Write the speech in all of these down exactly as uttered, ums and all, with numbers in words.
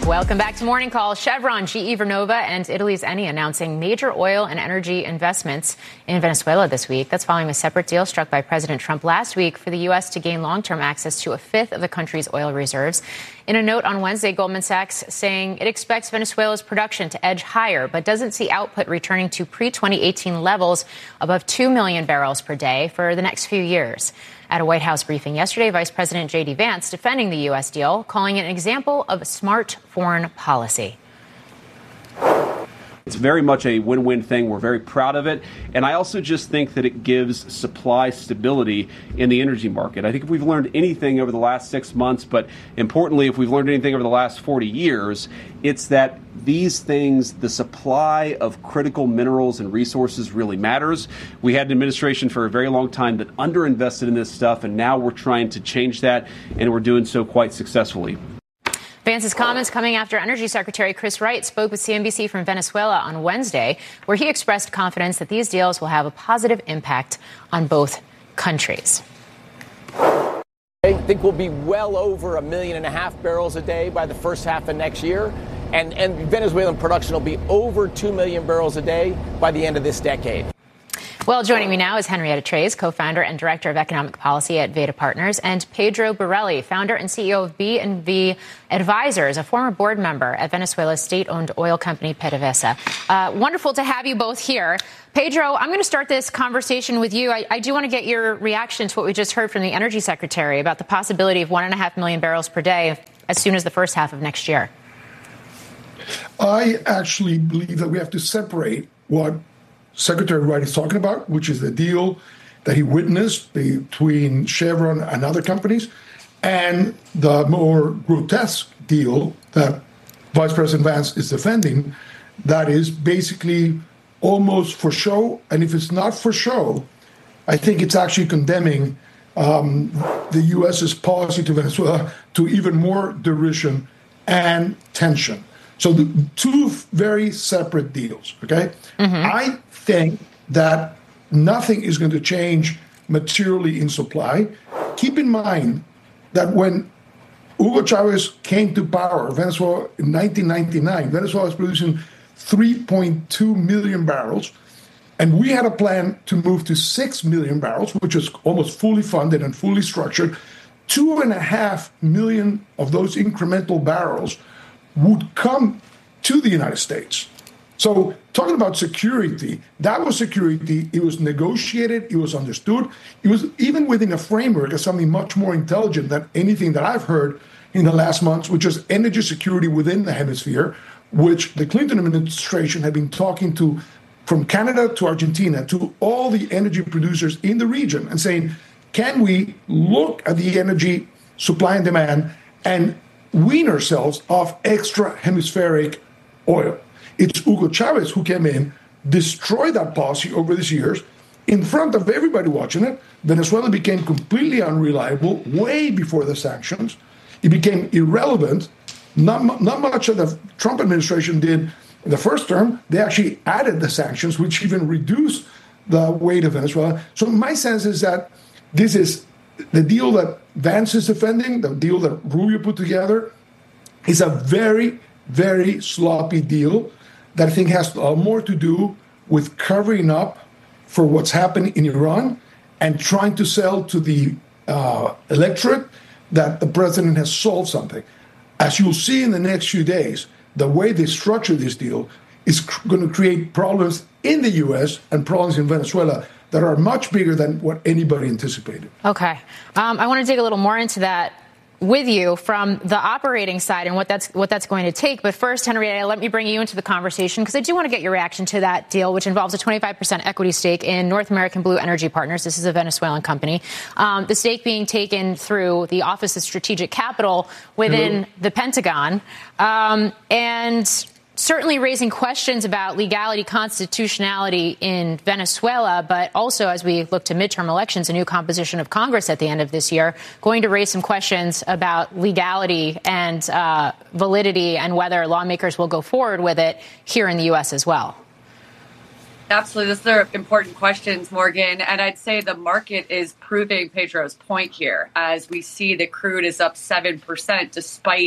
Welcome back to Morning Call. Chevron, G E Vernova, and Italy's Eni announcing major oil and energy investments in Venezuela this week. That's following a separate deal struck by President Trump last week for the U S to gain long-term access to a fifth of the country's oil reserves. In a note on Wednesday, Goldman Sachs saying it expects Venezuela's production to edge higher, but doesn't see output returning to pre twenty eighteen levels above two million barrels per day for the next few years. At a White House briefing yesterday, Vice President J D Vance defending the U S deal, calling it an example of smart foreign policy. It's very much a win-win thing. We're very proud of it. And I also just think that it gives supply stability in the energy market. I think if we've learned anything over the last six months, but importantly, if we've learned anything over the last forty years, it's that these things, the supply of critical minerals and resources really matters. We had an administration for a very long time that underinvested in this stuff, and now we're trying to change that, and we're doing so quite successfully. Vance's comments coming after Energy Secretary Chris Wright spoke with C N B C from Venezuela on Wednesday, where he expressed confidence that these deals will have a positive impact on both countries. I think we'll be well over a million and a half barrels a day by the first half of next year. And, and Venezuelan production will be over two million barrels a day by the end of this decade. Well, joining me now is Henrietta Treyz, co-founder and director of economic policy at Veda Partners, and Pedro Borelli, founder and C E O of B and V Advisors, a former board member at Venezuela's state-owned oil company PDVSA. Uh, wonderful to have you both here. Pedro, I'm going to start this conversation with you. I, I do want to get your reaction to what we just heard from the Energy Secretary about the possibility of one and a half million barrels per day as soon as the first half of next year. I actually believe that we have to separate what Secretary Wright is talking about, which is the deal that he witnessed between Chevron and other companies, and the more grotesque deal that Vice President Vance is defending, that is basically almost for show. And if it's not for show, I think it's actually condemning um, the U S's policy to Venezuela to even more derision and tension. So the two very separate deals, okay? Mm-hmm. I think that nothing is going to change materially in supply. Keep in mind that when Hugo Chavez came to power, Venezuela in nineteen ninety-nine, Venezuela was producing three point two million barrels, and we had a plan to move to six million barrels, which was almost fully funded and fully structured. Two and a half million of those incremental barrels would come to the United States. So talking about security, that was security. It was negotiated. It was understood. It was even within a framework of something much more intelligent than anything that I've heard in the last months, which is energy security within the hemisphere, which the Clinton administration had been talking to from Canada to Argentina, to all the energy producers in the region and saying, can we look at the energy supply and demand and wean ourselves off extra hemispheric oil? It's Hugo Chavez who came in, destroyed that policy over these years in front of everybody watching it. Venezuela became completely unreliable way before the sanctions. It became irrelevant. Not, not much of the Trump administration did in the first term. They actually added the sanctions, which even reduced the weight of Venezuela. So my sense is that this is the deal that Vance is defending, the deal that Rubio put together, is a very, very sloppy deal that I think has a lot more to do with covering up for what's happening in Iran and trying to sell to the uh, electorate that the president has solved something. As you'll see in the next few days, the way they structure this deal is cr- going to create problems in the U S and problems in Venezuela that are much bigger than what anybody anticipated. Okay. Um, I want to dig a little more into that with you from the operating side and what that's what that's going to take. But first, Henrietta, let me bring you into the conversation because I do want to get your reaction to that deal, which involves a twenty-five percent equity stake in North American Blue Energy Partners. This is a Venezuelan company. Um, the stake being taken through the Office of Strategic Capital within Hello. the Pentagon. Um, and certainly raising questions about legality, constitutionality in Venezuela, but also as we look to midterm elections, a new composition of Congress at the end of this year, going to raise some questions about legality and uh, validity and whether lawmakers will go forward with it here in the U S as well. Absolutely. Those are important questions, Morgan. And I'd say the market is proving Pedro's point here as we see the crude is up seven percent despite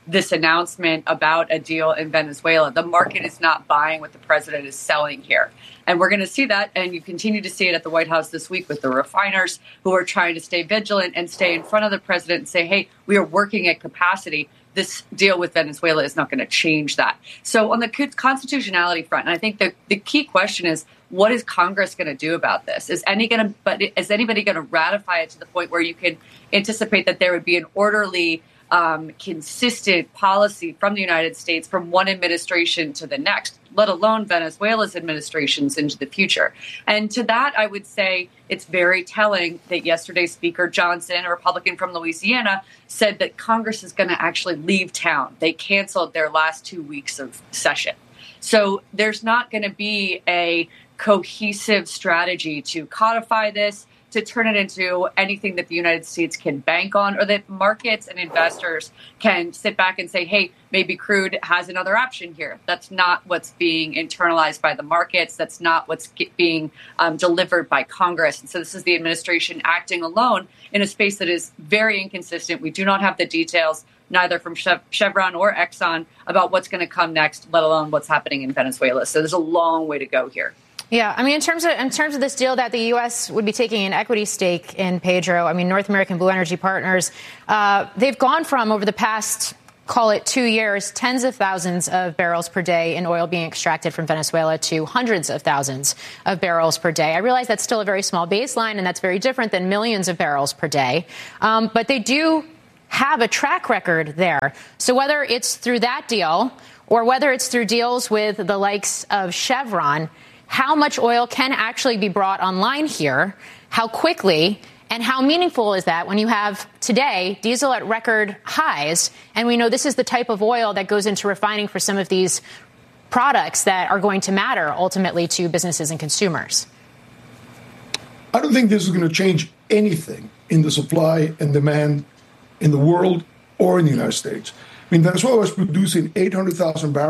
this announcement about a deal in Venezuela. The market is not buying what the president is selling here. And we're going to see that, and you continue to see it at the White House this week with the refiners who are trying to stay vigilant and stay in front of the president and say, hey, we are working at capacity. This deal with Venezuela is not going to change that. So on the constitutionality front, and I think the, the key question is, what is Congress going to do about this? Is any going to, but is anybody going to ratify it to the point where you can anticipate that there would be an orderly, um, consistent policy from the United States from one administration to the next, let alone Venezuela's administrations into the future? And to that, I would say it's very telling that yesterday Speaker Johnson, a Republican from Louisiana, said that Congress is going to actually leave town. They canceled their last two weeks of session. So there's not going to be a cohesive strategy to codify this, to turn it into anything that the United States can bank on, or that markets and investors can sit back and say, hey, maybe crude has another option here. That's not what's being internalized by the markets. That's not what's get, being um, delivered by Congress. And so this is the administration acting alone in a space that is very inconsistent. We do not have the details, neither from Chevron or Exxon, about what's going to come next, let alone what's happening in Venezuela. So there's a long way to go here. Yeah, I mean, in terms of in terms of this deal that the U S would be taking an equity stake in Pedro, I mean, North American Blue Energy Partners, uh, they've gone from over the past, call it two years, tens of thousands of barrels per day in oil being extracted from Venezuela to hundreds of thousands of barrels per day. I realize that's still a very small baseline, and that's very different than millions of barrels per day. Um, but they do have a track record there. So whether it's through that deal or whether it's through deals with the likes of Chevron, how much oil can actually be brought online here, how quickly, and how meaningful is that when you have today diesel at record highs, and we know this is the type of oil that goes into refining for some of these products that are going to matter ultimately to businesses and consumers? I don't think this is going to change anything in the supply and demand in the world or in the United States. I mean, Venezuela was producing eight hundred thousand barrels